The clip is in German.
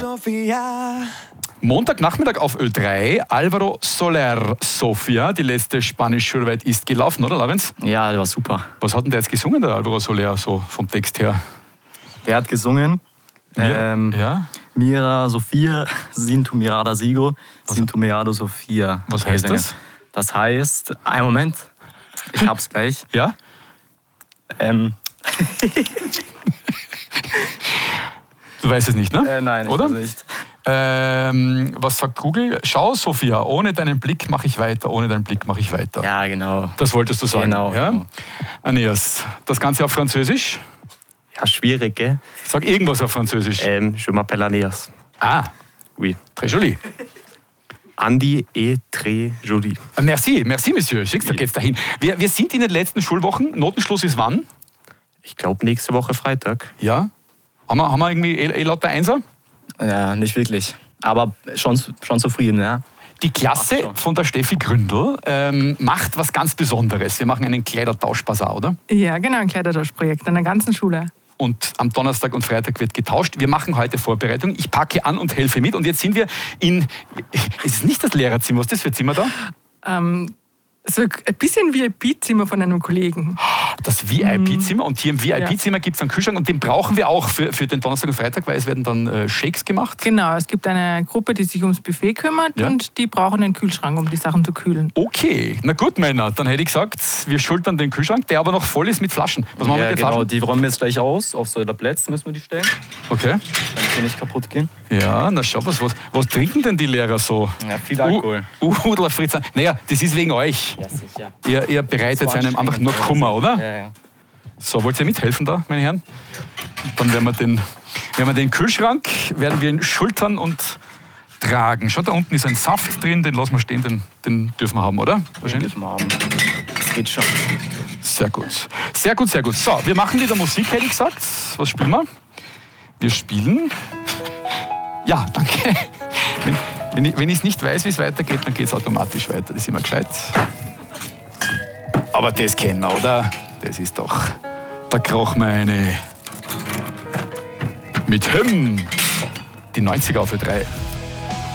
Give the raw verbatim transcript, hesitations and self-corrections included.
Sofia. Montagnachmittag auf Ö drei, Álvaro Soler, Sofia. Die letzte Spanisch-Schularbeit ist gelaufen, oder, Lorenz? Ja, das war super. Was hat denn der jetzt gesungen, der Álvaro Soler, so vom Text her? Der hat gesungen. Ja. Ähm, ja. Mira Sofia, sin tu mirada sigo, sin tu mirada Sofia. Was heißt das? Das heißt, einen Moment, ich hab's gleich. Ja? Ähm. Du weißt es nicht, ne? Äh, nein, ich oder? weiß nicht. Ähm, was sagt Google? Schau, Sophia, ohne deinen Blick mache ich weiter, ohne deinen Blick mache ich weiter. Ja, genau. Das wolltest du sagen. Genau. Ja? genau. Aeneas, das Ganze auf Französisch? Ja, schwierig, gell? Sag irgendwas auf Französisch. Ähm, je m'appelle Aeneas. Ah, Oui. très joli. Andy et très joli. Merci, merci, Monsieur. Schickst du geht's dahin. Wir, wir sind in den letzten Schulwochen. Notenschluss ist wann? Ich glaube, nächste Woche Freitag. Ja. Haben wir, haben wir irgendwie eh, eh lauter Einser? Ja, nicht wirklich. Aber schon, schon zufrieden, ja. Die Klasse von der Steffi Gründel ähm, macht was ganz Besonderes. Wir machen einen Kleidertauschbasar, oder? Ja, genau, ein Kleidertauschprojekt an der ganzen Schule. Und am Donnerstag und Freitag wird getauscht. Wir machen heute Vorbereitung. Ich packe an und helfe mit. Und jetzt sind wir in... Es ist nicht das Lehrerzimmer. Was ist das für ein Zimmer da? Ähm, so ein bisschen V I P-Zimmer von einem Kollegen. Das V I P-Zimmer. Und hier im V I P-Zimmer gibt es einen Kühlschrank. Und den brauchen wir auch für, für den Donnerstag und Freitag, weil es werden dann äh, Shakes gemacht. Genau, es gibt eine Gruppe, die sich ums Buffet kümmert Ja. und die brauchen einen Kühlschrank, um die Sachen zu kühlen. Okay, na gut, Männer. Dann hätte ich gesagt, wir schultern den Kühlschrank, der aber noch voll ist mit Flaschen. Was machen wir Ja, mit den genau, Flaschen? die räumen wir jetzt gleich aus. Auf so der Plätze müssen wir die stellen, Okay. damit die nicht kaputt gehen. Ja, na schau, was, was, was trinken denn die Lehrer so? Ja, viel Alkohol. Uh, Udler Fritz. Naja, das ist wegen euch. Ja, sicher. Ihr, ihr bereitet So einem einfach nur anstrengend, Kummer, oder? Ja, ja. So, wollt ihr mithelfen da, meine Herren? Dann werden wir den, werden wir den Kühlschrank werden wir ihn schultern und tragen. Schau, da unten ist ein Saft drin, den lassen wir stehen, den, den dürfen wir haben, oder? Wahrscheinlich. Das geht schon. Sehr gut. Sehr gut, sehr gut. So, wir machen wieder Musik, hätte ich gesagt. Was spielen wir? Wir spielen... Ja, danke. Wenn, wenn ich wenn ich es nicht weiß, wie es weitergeht, dann geht es automatisch weiter. Das ist immer gescheit. Aber das kennen wir, oder? Das ist doch... Da kroch mir eine... Mit Hymn. Die neunziger auf Ö drei.